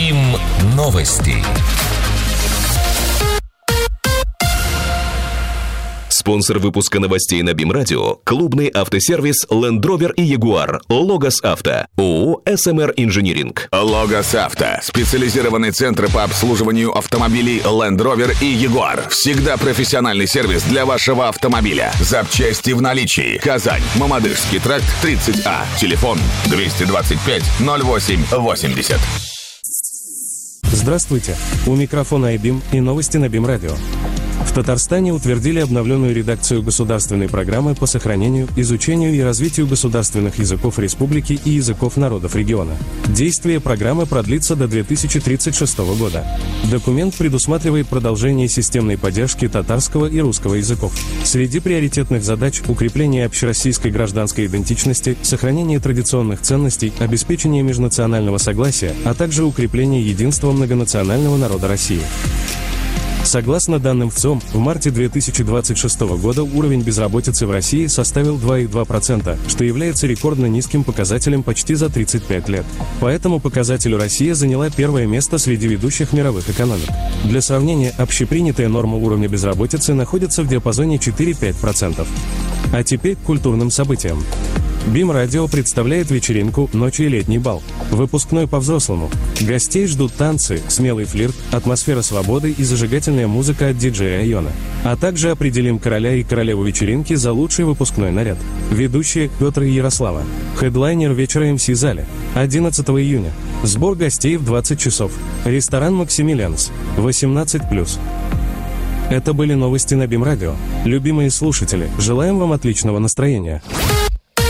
БИМ новости. Спонсор выпуска новостей на БИМ Радио – клубный автосервис Land Rover и Jaguar. Логос Авто. ООО «СМР Инжиниринг». Логос Авто. Специализированный центр по обслуживанию автомобилей Land Rover и Jaguar. Всегда профессиональный сервис для вашего автомобиля. Запчасти в наличии. Казань. Мамадышский тракт, 30А. Телефон 225 08 80. Здравствуйте. У микрофона iBIM и новости на БИМ Радио. В Татарстане утвердили обновленную редакцию государственной программы по сохранению, изучению и развитию государственных языков республики и языков народов региона. Действие программы продлится до 2036 года. Документ предусматривает продолжение системной поддержки татарского и русского языков. Среди приоритетных задач – укрепление общероссийской гражданской идентичности, сохранение традиционных ценностей, обеспечение межнационального согласия, а также укрепление единства многонационального народа России. Согласно данным ВЦИОМ, в марте 2026 года уровень безработицы в России составил 2,2%, что является рекордно низким показателем почти за 35 лет. По этому показателю Россия заняла первое место среди ведущих мировых экономик. Для сравнения, общепринятая норма уровня безработицы находится в диапазоне 4-5%. А теперь к культурным событиям. БИМ Радио представляет вечеринку «Ночь и летний бал». Выпускной по-взрослому. Гостей ждут танцы, смелый флирт, атмосфера свободы и зажигательная музыка от диджея Айона. А также определим короля и королеву вечеринки за лучший выпускной наряд. Ведущие Петр и Ярослава. Хедлайнер вечера МС Зале. 11 июня. Сбор гостей в 20 часов. Ресторан «Максимилианс». 18+. Это были новости на БИМ Радио. Любимые слушатели, желаем вам отличного настроения.